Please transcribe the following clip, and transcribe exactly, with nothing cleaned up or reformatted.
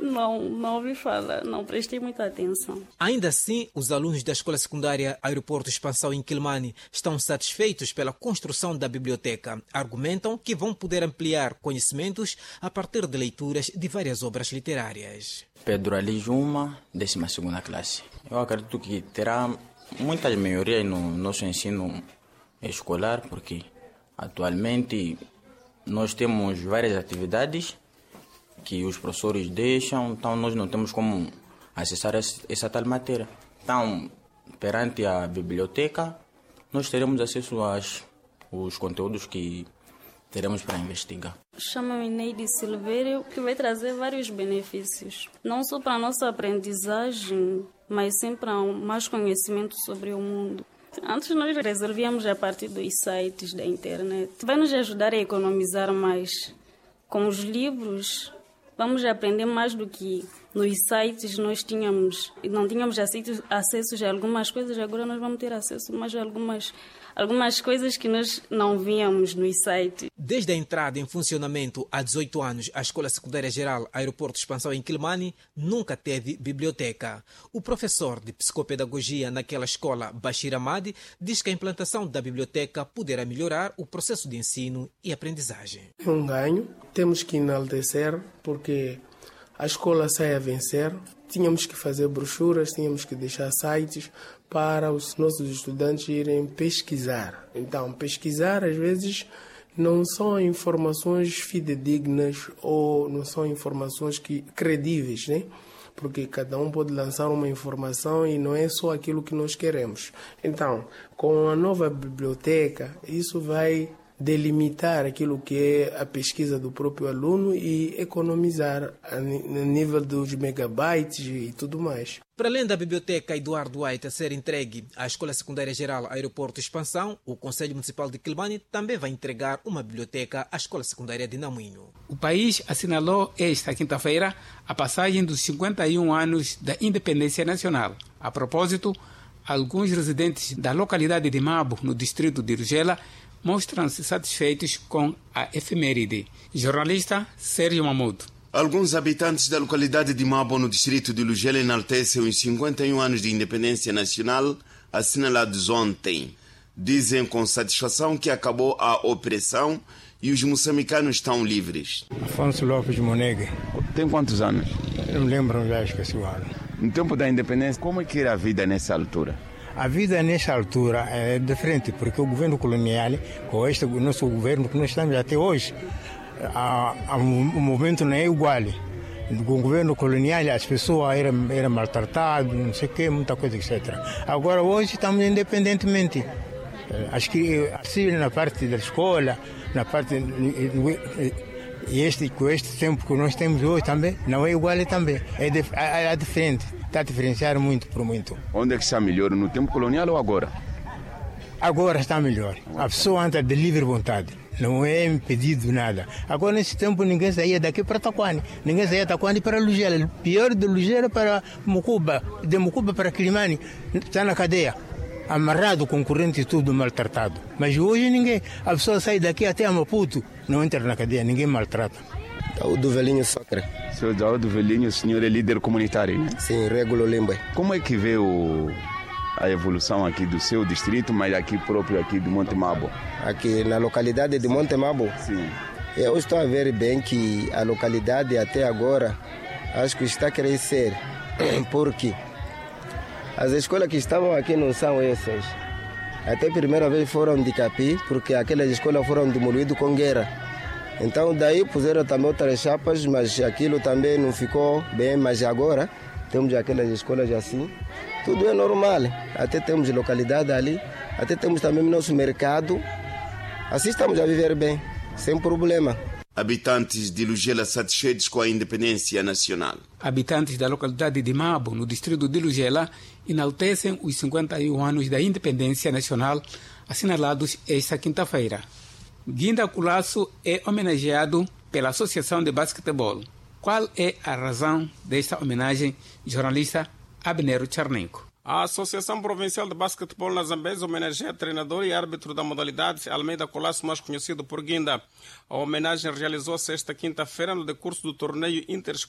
Não, não ouvi falar, não prestei muita atenção. Ainda assim, os alunos da Escola Secundária Aeroporto Expansão em Quelimane estão satisfeitos pela construção da biblioteca. Argumentam que vão poder ampliar conhecimentos a partir de leituras de várias obras literárias. Pedro Ali Juma, décima segunda classe. Eu acredito que terá muitas melhorias no nosso ensino escolar, porque atualmente nós temos várias atividades que os professores deixam, então nós não temos como acessar essa tal matéria. Então, perante a biblioteca, nós teremos acesso aos, aos conteúdos que teremos para investigar. Chamo-me Neide Silvério, que vai trazer vários benefícios, não só para a nossa aprendizagem, mas sim para mais conhecimento sobre o mundo. Antes nós resolvíamos a partir dos sites da internet. Vai nos ajudar a economizar mais. Com os livros, vamos aprender mais do que nos sites nós tínhamos, não tínhamos acesso, acesso a algumas coisas, agora nós vamos ter acesso mais a algumas, algumas coisas que nós não víamos nos sites. Desde a entrada em funcionamento há dezoito anos, a Escola Secundária Geral Aeroporto Expansão em Quelimane nunca teve biblioteca. O professor de psicopedagogia naquela escola, Bashir Ahmad, diz que a implantação da biblioteca poderá melhorar o processo de ensino e aprendizagem. Um ganho, temos que enaltecer, porque a escola sai a vencer. Tínhamos que fazer brochuras, tínhamos que deixar sites para os nossos estudantes irem pesquisar. Então, pesquisar às vezes não são informações fidedignas ou não são informações que, credíveis, né? Porque cada um pode lançar uma informação e não é só aquilo que nós queremos. Então, com a nova biblioteca, isso vai delimitar aquilo que é a pesquisa do próprio aluno e economizar no nível dos megabytes e tudo mais. Para além da biblioteca Eduardo White a ser entregue à Escola Secundária Geral Aeroporto Expansão, o Conselho Municipal de Quelimane também vai entregar uma biblioteca à Escola Secundária de Namoinho. O país assinalou esta quinta-feira a passagem dos cinquenta e um anos da independência nacional. A propósito, alguns residentes da localidade de Mabo, no distrito de Rugela, mostram-se satisfeitos com a efeméride. Jornalista Sérgio Mamudo. Alguns habitantes da localidade de Mabo, no distrito de Lugela, enaltecem os cinquenta e um anos de independência nacional assinalados ontem. Dizem com satisfação que acabou a opressão e os moçambicanos estão livres. Afonso Lopes Monegue. Tem quantos anos? Não lembro, já esqueci o ano. No tempo da independência, como é que era a vida nessa altura? A vida nessa altura é diferente, porque o governo colonial, com este nosso governo que nós estamos até hoje, a, a, o movimento não é igual. Com o governo colonial as pessoas eram, eram maltratadas, não sei o que, muita coisa, etcétera. Agora hoje estamos independentemente. Acho que assim na parte da escola, na parte e este com este tempo que nós temos hoje também não é igual também, é, é, é diferente. Está a diferenciar muito por muito. Onde é que está melhor, no tempo colonial ou agora? Agora está melhor. A pessoa anda de livre vontade, não é impedido nada. Agora nesse tempo ninguém saía daqui para Taquane, ninguém saía de Taquane para Lugela, pior de Lugela para Mucuba, de Mucuba para Quelimane, está na cadeia, amarrado, concorrente e tudo maltratado. Mas hoje ninguém, a pessoa sai daqui até a Maputo, não entra na cadeia, ninguém maltrata. O do Velhinho Sacre. Senhor Daúdo Velhinho, o senhor é líder comunitário, né? Sim, Regulo Limba. Como é que vê o, a evolução aqui do seu distrito, mas aqui próprio aqui do Monte Mabo? Aqui na localidade de Monte Mabo? Sim. Eu estou a ver bem que a localidade até agora acho que está a crescer, porque as escolas que estavam aqui não são essas. Até a primeira vez foram de Capi, porque aquelas escolas foram demolidas com guerra. Então daí puseram também outras chapas, mas aquilo também não ficou bem, mas agora temos aquelas escolas assim, tudo é normal, até temos localidade ali, até temos também nosso mercado, assim estamos a viver bem, sem problema. Habitantes de Lugela satisfeitos com a independência nacional. Habitantes da localidade de Mabo, no distrito de Lugela, enaltecem os cinquenta e um anos da independência nacional assinalados esta quinta-feira. Guinda Culasso é homenageado pela Associação de Basquetebol. Qual é a razão desta homenagem? Jornalista Abnero Charnenko. A Associação Provincial de Basquetebol na Zambésia homenageia treinador e árbitro da modalidade Almeida Colasso, mais conhecido por Guinda. A homenagem realizou-se esta quinta-feira no decurso do torneio interescolar